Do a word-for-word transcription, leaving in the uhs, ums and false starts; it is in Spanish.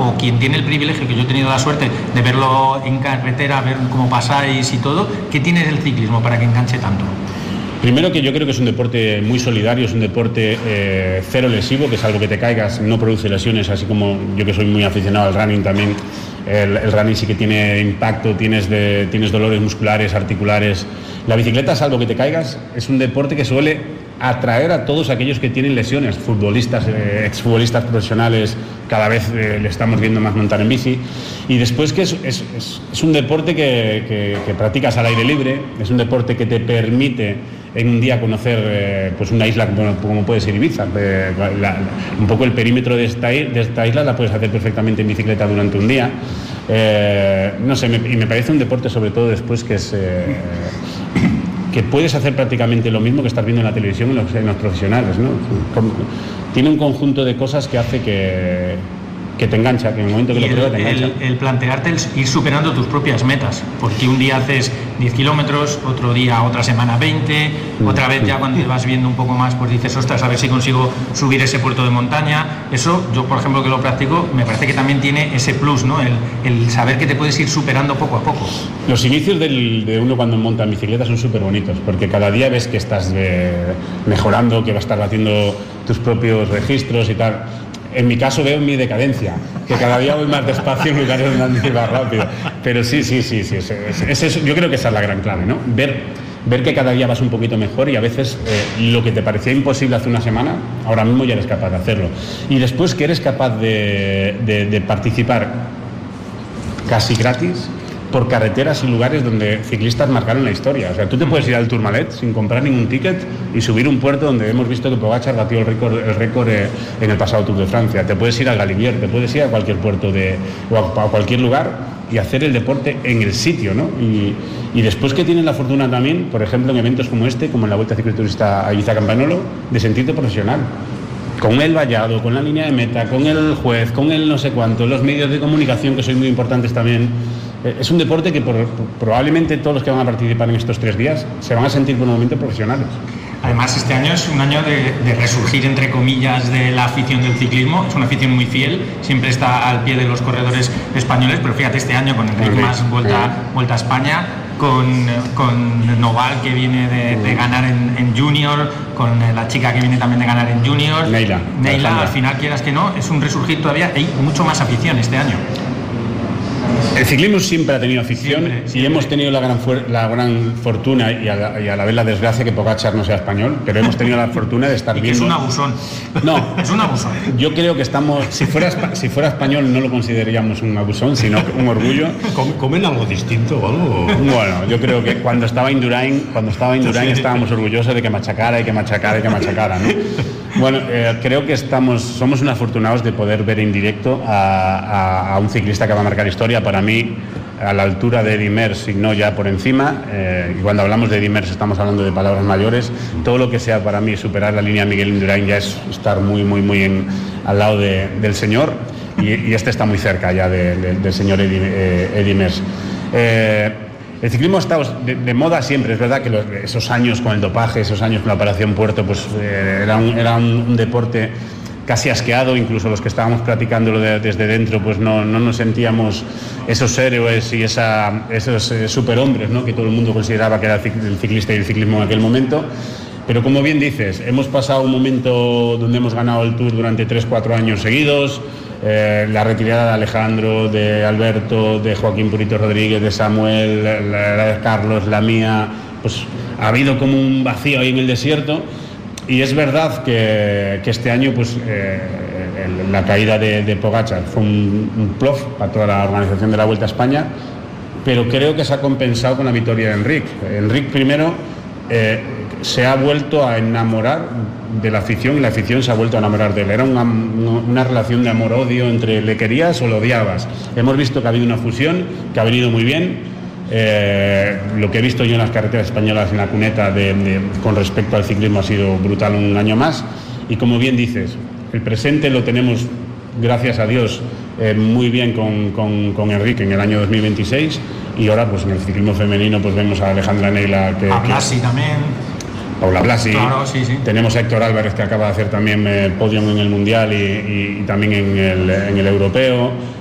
o quien tiene el privilegio, que yo he tenido la suerte de verlo en carretera, ver cómo pasáis y todo, ¿qué tiene el ciclismo para que enganche tanto? Primero, que yo creo que es un deporte muy solidario, es un deporte eh, cero lesivo, que salvo que te caigas no produce lesiones, así como yo, que soy muy aficionado al running también, el, el running sí que tiene impacto, tienes, de, tienes dolores musculares, articulares. La bicicleta, salvo que te caigas, es un deporte que suele atraer a todos aquellos que tienen lesiones, futbolistas, eh, exfutbolistas profesionales, cada vez eh, le estamos viendo más montar en bici, y después que es, es, es, es un deporte que, que, que practicas al aire libre, es un deporte que te permite en un día conocer eh, pues una isla como, como puede ser Ibiza. Eh, la, la, un poco el perímetro de esta, de esta isla la puedes hacer perfectamente en bicicleta durante un día. Eh, no sé, me, y me parece un deporte sobre todo después que es... Eh, que puedes hacer prácticamente lo mismo que estar viendo en la televisión en los, en los profesionales, ¿no? Tiene un conjunto de cosas que hace que, que te engancha, que en el momento que y lo pruebas te el, engancha. El, el plantearte el ir superando tus propias metas, porque un día haces diez kilómetros, otro día, otra semana veinte, mm. otra vez ya cuando vas viendo un poco más, pues dices, ostras, a ver si consigo subir ese puerto de montaña. Eso, yo por ejemplo que lo practico, me parece que también tiene ese plus, ¿no? El, el saber que te puedes ir superando poco a poco. Los inicios del, de uno cuando monta en bicicleta son súper bonitos, porque cada día ves que estás eh, mejorando, que vas a estar batiendo tus propios registros y tal. En mi caso veo mi decadencia, que cada día voy más despacio en lugar de andar más rápido. Pero sí, sí, sí, sí, es, es, es, yo creo que esa es la gran clave, ¿no? Ver, ver que cada día vas un poquito mejor y a veces eh, lo que te parecía imposible hace una semana, ahora mismo ya eres capaz de hacerlo. Y después que eres capaz de, de, de participar casi gratis por carreteras y lugares donde ciclistas marcaron la historia. O sea, tú te puedes ir al Tourmalet sin comprar ningún ticket y subir un puerto donde hemos visto que Pogačar batió el récord, el récord eh, en el pasado Tour de Francia. Te puedes ir al Galibier, te puedes ir a cualquier puerto de, o a, a cualquier lugar y hacer el deporte en el sitio, ¿no? Y, y después que tienes la fortuna también, por ejemplo, en eventos como este, como en la Vuelta Cicloturista a Ibiza-Campanolo, de sentirte profesional. Con el vallado, con la línea de meta, con el juez, con el no sé cuánto, los medios de comunicación que son muy importantes también. Es un deporte que por, probablemente todos los que van a participar en estos tres días se van a sentir por un momento profesionales. Además, este año es un año de, de resurgir, entre comillas, de la afición del ciclismo. Es una afición muy fiel, siempre está al pie de los corredores españoles, pero fíjate, este año con Enric Mas, vuelta, vuelta a España, con, con Noval, que viene de, de ganar en, en Junior, con la chica que viene también de ganar en Junior. Neila. Neila, al final, quieras que no, es un resurgir todavía. Hay mucho más afición este año. El ciclismo siempre ha tenido afición siempre, siempre. Y hemos tenido la gran, la gran fortuna y a, la, y a la vez la desgracia que Pogačar no sea español, pero hemos tenido la fortuna de estar y viendo... es un abusón. No, es un abusón. Yo creo que estamos... Si fuera, si fuera español no lo consideraríamos un abusón, sino un orgullo. ¿Comen algo distinto o algo? Bueno, yo creo que cuando estaba Indurain, cuando estaba Indurain estábamos orgullosos de que machacara y que machacara y que machacara, ¿no? Bueno, eh, creo que estamos, somos unos afortunados de poder ver en directo a, a, a un ciclista que va a marcar historia. Para mí, a la altura de Eddy Merckx, si no ya por encima, eh, y cuando hablamos de Eddy Merckx estamos hablando de palabras mayores. Todo lo que sea para mí superar la línea de Miguel Indurain ya es estar muy, muy, muy en, al lado de, del señor, y, y este está muy cerca ya de, de, del señor Eddy, eh, Eddy Merckx. Eh, El ciclismo está de, de moda siempre, es verdad que los, esos años con el dopaje, esos años con la Operación Puerto, pues eh, era, un, era un, un deporte casi asqueado, incluso los que estábamos practicándolo de, desde dentro, pues no, no nos sentíamos esos héroes y esa, esos eh, superhombres, ¿no? Que todo el mundo consideraba que era el ciclista y el ciclismo en aquel momento. Pero como bien dices, hemos pasado un momento donde hemos ganado el Tour durante tres cuatro años seguidos. Eh, la retirada de Alejandro, de Alberto, de Joaquín Purito Rodríguez, de Samuel, la, la de Carlos, la mía, pues ha habido como un vacío ahí en el desierto. Y es verdad que, que este año pues eh, el, la caída de, de Pogačar fue un, un plof para toda la organización de la Vuelta a España, pero creo que se ha compensado con la victoria de Enric. Enric primero eh, se ha vuelto a enamorar de la afición y la afición se ha vuelto a enamorar de él. Era una, una relación de amor-odio entre le querías o lo odiabas. Hemos visto que ha habido una fusión, que ha venido muy bien. Eh, lo que he visto yo en las carreteras españolas en la cuneta de, de, con respecto al ciclismo ha sido brutal un año más. Y como bien dices, el presente lo tenemos, gracias a Dios, eh, muy bien con, con, con Enric en el año dos mil veintiséis. Y ahora pues en el ciclismo femenino pues vemos a Alejandra Neila, que, a Blasi que, también. Paula Blasi, claro, sí, sí. Tenemos a Héctor Álvarez, que acaba de hacer también eh, podium en el Mundial y, y, y también en el, en el Europeo.